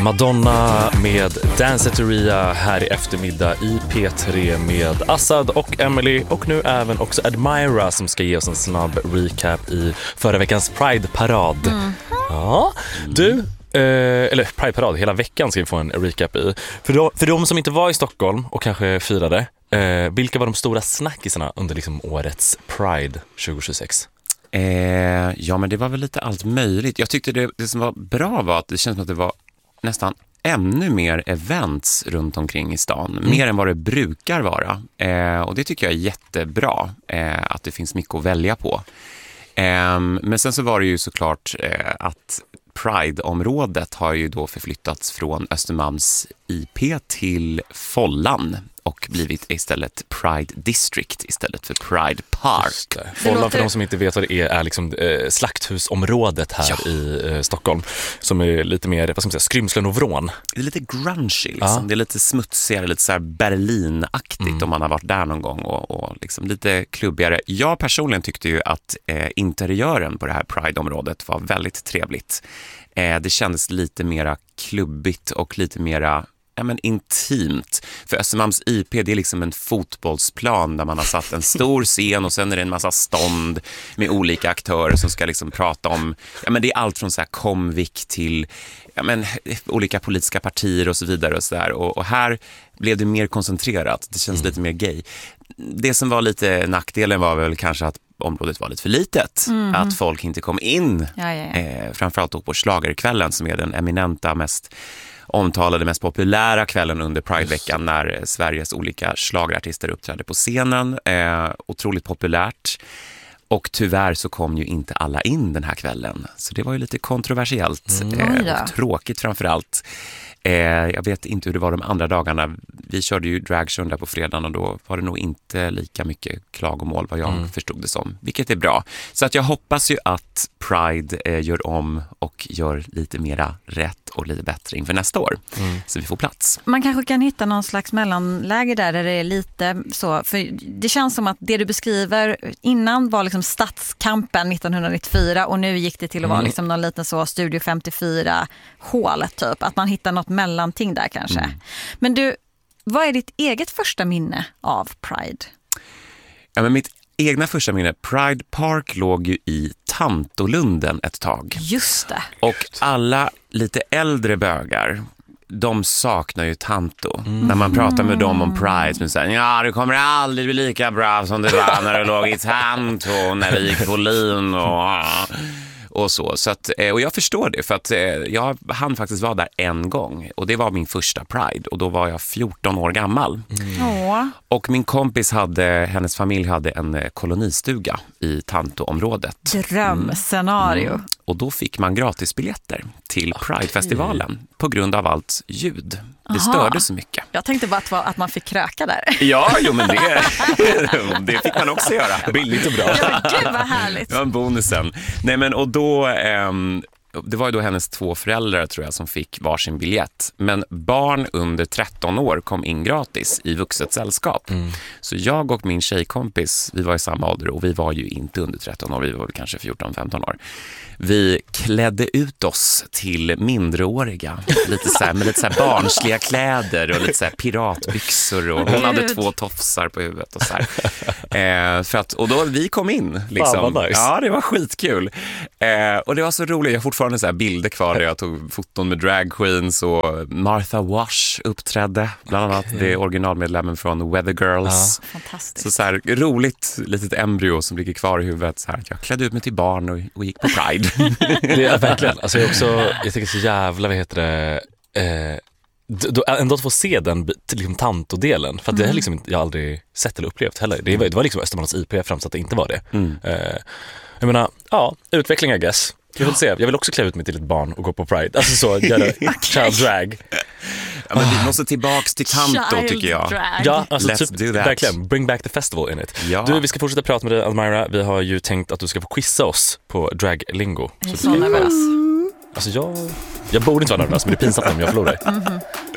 Madonna med Danceteria här i eftermiddag i P3 med Assad och Emily och nu även också Admira som ska ge oss en snabb recap i förra veckans Pride-parad. Ja, du, eller Pride-parad, hela veckan ska vi få en recap i. För de som inte var i Stockholm och kanske firade, vilka var de stora snackisarna under liksom årets Pride 2026? Ja, men det var väl lite allt möjligt. Jag tyckte det som var bra var att det känns som att det var nästan ännu mer events runt omkring i stan. Mer än vad det brukar vara. Och det tycker jag är jättebra att det finns mycket att välja på. Men sen så var det ju såklart att Pride-området har ju då förflyttats från Östermalms IP till Follan och blivit istället Pride District istället för Pride Park. Follan, för de som inte vet vad det är liksom slakthusområdet här i Stockholm som är lite mer, vad ska man säga, skrymslen och vrån. Det är lite grungy liksom. Ja. Det är lite smutsigare, lite så här Berlin-aktigt om man har varit där någon gång och liksom lite klubbigare. Jag personligen tyckte ju att interiören på det här Pride-området var väldigt trevligt. Det kändes lite mera klubbigt och lite mera intimt. För Östermalms IP, det är liksom en fotbollsplan där man har satt en stor scen och sen är det en massa stånd med olika aktörer som ska liksom prata om, det är allt från så här komvik till olika politiska partier och så vidare och så där. Och här blev det mer koncentrerat. Det känns lite mer gay. Det som var lite nackdelen var väl kanske att området var lite för litet. Att folk inte kom in. Framförallt då på schlagerkvällen som är den eminenta, mest omtalade, mest populära kvällen under Pride-veckan när Sveriges olika schlagerartister uppträdde på scenen. Otroligt populärt. Och tyvärr så kom ju inte alla in den här kvällen. Så det var ju lite kontroversiellt och tråkigt framförallt. Jag vet inte hur det var de andra dagarna. Vi körde ju dragshow där på fredagen och då var det nog inte lika mycket klagomål vad jag förstod det som. Vilket är bra. Så att jag hoppas ju att Pride gör om och gör lite mera rätt och lite bättre inför nästa år. Så vi får plats. Man kanske kan hitta någon slags mellanläge där det är lite så. För det känns som att det du beskriver innan var liksom stadskampen 1994 och nu gick det till att vara liksom någon liten så Studio 54-hålet typ. Att man hittar något mellanting där kanske. Men du, vad är ditt eget första minne av Pride? Ja, men mitt egna första minne, Pride Park låg ju i Tantolunden ett tag. Just det. Och alla lite äldre bögar, de saknar ju Tanto. När man pratar med dem om Pride så säger ja, det kommer aldrig bli lika bra som det var när det låg i Tanto, när det gick på lin och så att, och jag förstår det för att jag hann faktiskt vara där en gång och det var min första Pride och då var jag 14 år gammal. Och min kompis hennes familj hade en kolonistuga i Tanto-området. Drömscenario. Och då fick man gratisbiljetter till Pride-festivalen på grund av allt ljud. Det störde så mycket. Jag tänkte bara att man fick kröka där. Ja, men det fick man också göra. Billigt och bra. Ja, gud vad härligt. Det var en bonusen. Nej, men och då... det var ju då hennes 2 föräldrar tror jag som fick varsin biljett. Men barn under 13 år kom in gratis i vuxet sällskap. Så jag och min tjejkompis, vi var i samma ålder och vi var ju inte under 13 år, vi var kanske 14-15 år. Vi klädde ut oss till mindreåriga, lite så här, med lite så här barnsliga kläder och lite så här piratbyxor och hon hade 2 tofsar på huvudet och så här. Och då vi kom in liksom. Nice. Ja, det var skitkul. Och det var så roligt, jag har fortfarande så här bilder kvar där jag tog foton med drag queens och Martha Wash uppträdde bland annat, det är originalmedlemmen från Weather Girls. Fantastiskt. Så här roligt litet embryo som ligger kvar i huvudet så här. Jag klädde ut mig till barn och gick på Pride. Det är verkligen, alltså jag tycker så jävla, vad heter det, ändå att få se den liksom Tanto-delen för att det är liksom jag aldrig sett eller upplevt heller. Det var liksom Östermalms IP fram så att det inte var det. Jag menar, utveckling I guess. Jag vill se, jag vill också klä ut mig till ett barn och gå på Pride. Alltså så, göra child drag. Ja, men vi måste tillbaks till Tanto tycker jag. Ja, alltså Let's do that. Verkligen, bring back the festival in it. Ja. Du, vi ska fortsätta prata med dig, Admira. Vi har ju tänkt att du ska få quizza oss på drag-lingo. Jag är så nervös. Alltså jag borde inte vara nervös, men det är pinsamt om jag förlorar.